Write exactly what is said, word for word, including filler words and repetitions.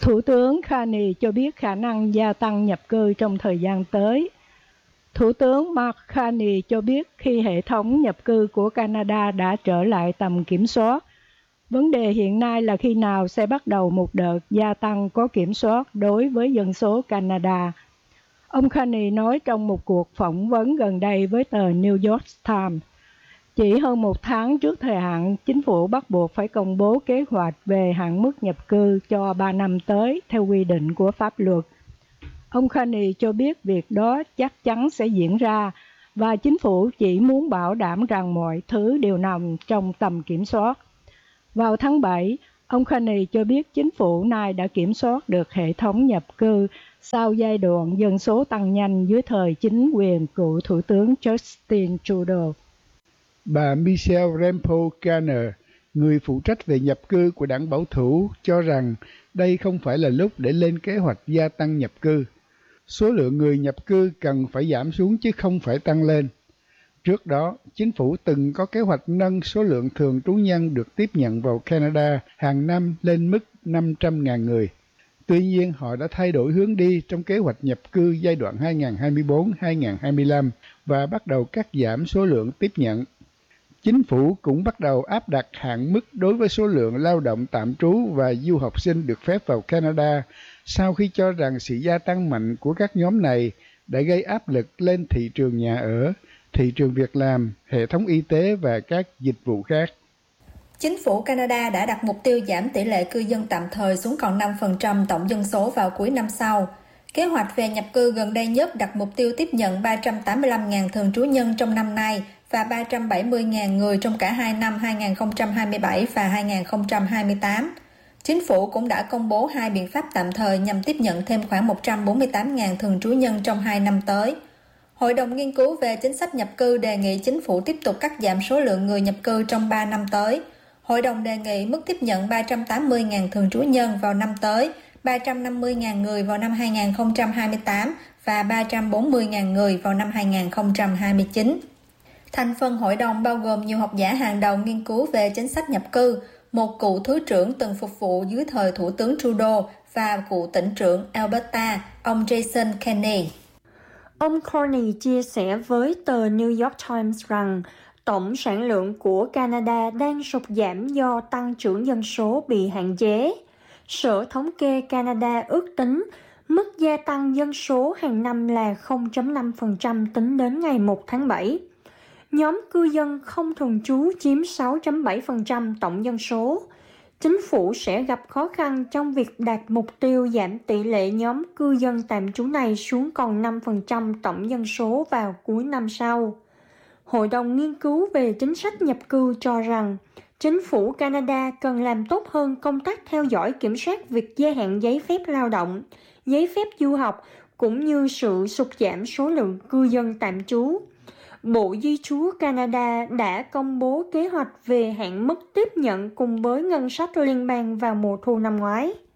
Thủ tướng Carney cho biết khả năng gia tăng nhập cư trong thời gian tới. Thủ tướng Mark Carney cho biết khi hệ thống nhập cư của Canada đã trở lại tầm kiểm soát, vấn đề hiện nay là khi nào sẽ bắt đầu một đợt gia tăng có kiểm soát đối với dân số Canada. Ông Carney nói trong một cuộc phỏng vấn gần đây với tờ New York Times. Chỉ hơn một tháng trước thời hạn, chính phủ bắt buộc phải công bố kế hoạch về hạn mức nhập cư cho ba năm tới theo quy định của pháp luật. Ông Carney cho biết việc đó chắc chắn sẽ diễn ra và chính phủ chỉ muốn bảo đảm rằng mọi thứ đều nằm trong tầm kiểm soát. Vào tháng bảy, ông Carney cho biết chính phủ này đã kiểm soát được hệ thống nhập cư sau giai đoạn dân số tăng nhanh dưới thời chính quyền cựu Thủ tướng Justin Trudeau. Bà Michelle Rempel Garner, người phụ trách về nhập cư của đảng Bảo thủ, cho rằng đây không phải là lúc để lên kế hoạch gia tăng nhập cư. Số lượng người nhập cư cần phải giảm xuống chứ không phải tăng lên. Trước đó, chính phủ từng có kế hoạch nâng số lượng thường trú nhân được tiếp nhận vào Canada hàng năm lên mức năm trăm nghìn người. Tuy nhiên, họ đã thay đổi hướng đi trong kế hoạch nhập cư giai đoạn hai nghìn không trăm hai mươi tư đến hai nghìn không trăm hai mươi lăm và bắt đầu cắt giảm số lượng tiếp nhận. Chính phủ cũng bắt đầu áp đặt hạn mức đối với số lượng lao động tạm trú và du học sinh được phép vào Canada sau khi cho rằng sự gia tăng mạnh của các nhóm này đã gây áp lực lên thị trường nhà ở, thị trường việc làm, hệ thống y tế và các dịch vụ khác. Chính phủ Canada đã đặt mục tiêu giảm tỷ lệ cư dân tạm thời xuống còn năm phần trăm tổng dân số vào cuối năm sau. Kế hoạch về nhập cư gần đây nhất đặt mục tiêu tiếp nhận ba trăm tám mươi lăm nghìn thường trú nhân trong năm nay và ba trăm bảy mươi nghìn người trong cả hai năm hai nghìn không trăm hai mươi bảy và hai nghìn không trăm hai mươi tám. Chính phủ cũng đã công bố hai biện pháp tạm thời nhằm tiếp nhận thêm khoảng một trăm bốn mươi tám nghìn thường trú nhân trong hai năm tới. Hội đồng nghiên cứu về chính sách nhập cư đề nghị chính phủ tiếp tục cắt giảm số lượng người nhập cư trong ba năm tới. Hội đồng đề nghị mức tiếp nhận ba trăm tám mươi nghìn thường trú nhân vào năm tới, ba trăm năm mươi nghìn người vào năm hai nghìn không trăm hai mươi tám và ba trăm bốn mươi nghìn người vào năm hai nghìn không trăm hai mươi chín. Thành phần hội đồng bao gồm nhiều học giả hàng đầu nghiên cứu về chính sách nhập cư, một cựu thứ trưởng từng phục vụ dưới thời Thủ tướng Trudeau và cựu tỉnh trưởng Alberta, ông Jason Kenney. Ông Carney chia sẻ với tờ New York Times rằng tổng sản lượng của Canada đang sụt giảm do tăng trưởng dân số bị hạn chế. Sở Thống kê Canada ước tính mức gia tăng dân số hàng năm là không phẩy năm phần trăm tính đến ngày một tháng bảy. Nhóm cư dân không thường trú chiếm sáu phẩy bảy phần trăm tổng dân số. Chính phủ sẽ gặp khó khăn trong việc đạt mục tiêu giảm tỷ lệ nhóm cư dân tạm trú này xuống còn năm phần trăm tổng dân số vào cuối năm sau. Hội đồng nghiên cứu về chính sách nhập cư cho rằng chính phủ Canada cần làm tốt hơn công tác theo dõi kiểm soát việc gia hạn giấy phép lao động, giấy phép du học cũng như sự sụt giảm số lượng cư dân tạm trú. Bộ Di trú Canada đã công bố kế hoạch về hạn mức tiếp nhận cùng với ngân sách liên bang vào mùa thu năm ngoái.